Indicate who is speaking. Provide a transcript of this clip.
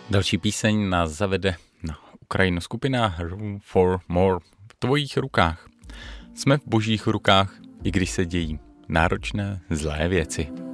Speaker 1: Další píseň nás zavede na Ukrajinu, skupina Room for More v tvojich rukách. Jsme v božích rukách, i když se dějí náročné, zlé věci.